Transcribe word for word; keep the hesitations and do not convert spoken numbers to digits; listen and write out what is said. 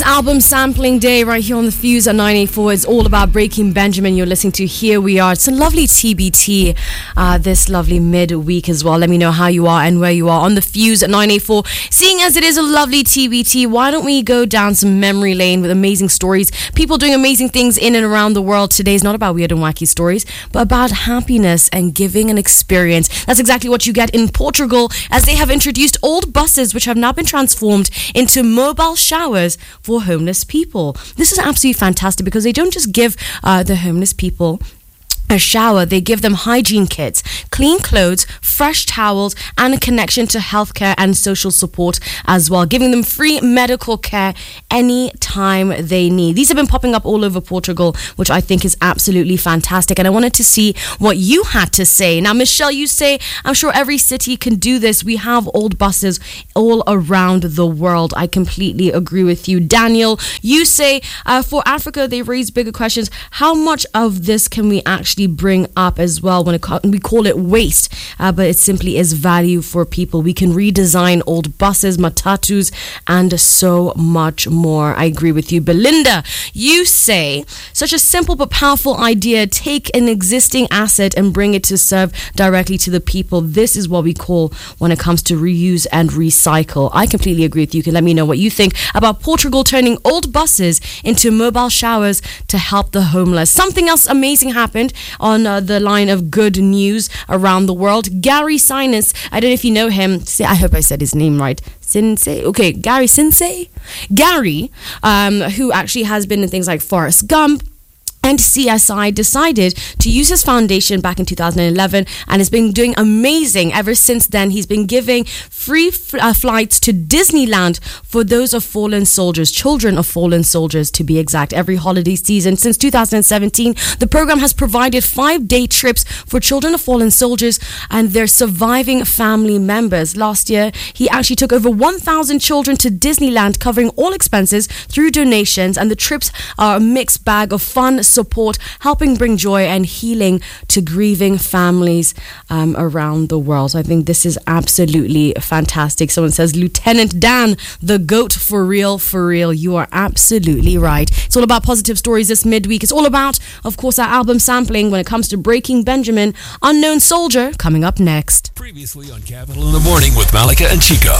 album sampling day right here on the Fuse at nine eighty-four. It's all about Breaking Benjamin. You're listening to Here We Are. It's a lovely T B T uh, this lovely midweek as well. Let me know how you are and where you are on the Fuse at nine eighty-four. Seeing as it is a lovely T B T, why don't we go down some memory lane with amazing stories, people doing amazing things in and around the world. Today is not about weird and wacky stories, but about happiness and giving an experience. That's exactly what you get in Portugal, as they have introduced old buses which have now been transformed into mobile showers for homeless people. This is absolutely fantastic because they don't just give uh, the homeless people a shower, they give them hygiene kits, clean clothes, fresh towels, and a connection to healthcare and social support as well, giving them free medical care anytime they need. These have been popping up all over Portugal, which I think is absolutely fantastic, and I wanted to see what you had to say. Now, Michelle, you say, I'm sure every city can do this. We have old buses all around the world. I completely agree with you. Daniel, you say, uh, for Africa, they raise bigger questions. How much of this can we actually bring up as well when it co- we call it waste, uh, but it simply is value for people. We can redesign old buses, matatus, and so much more. I agree with you. Belinda, you say, such a simple but powerful idea. Take an existing asset and bring it to serve directly to the people. This is what we call when it comes to reuse and recycle. I completely agree with you. You can let me know what you think about Portugal turning old buses into mobile showers to help the homeless. Something else amazing happened on uh, the line of good news around the world. Gary Sinus, I don't know if you know him. I hope I said his name right. Sensei, okay, Gary Sensei? Gary, um, who actually has been in things like Forrest Gump and C S I, decided to use his foundation back in two thousand eleven and has been doing amazing ever since then. He's been giving free f- uh, flights to Disneyland for those of fallen soldiers, children of fallen soldiers to be exact, every holiday season. Since two thousand seventeen, the program has provided five-day trips for children of fallen soldiers and their surviving family members. Last year, he actually took over one thousand children to Disneyland, covering all expenses through donations, and the trips are a mixed bag of fun, support, helping bring joy and healing to grieving families um, around the world. So I think this is absolutely fantastic. Someone says, Lieutenant Dan, the GOAT, for real, for real. You are absolutely right. It's all about positive stories this midweek. It's all about, of course, our album sampling when it comes to Breaking Benjamin. Unknown Soldier coming up next. Previously on Capital in the Morning with Malika and Chico.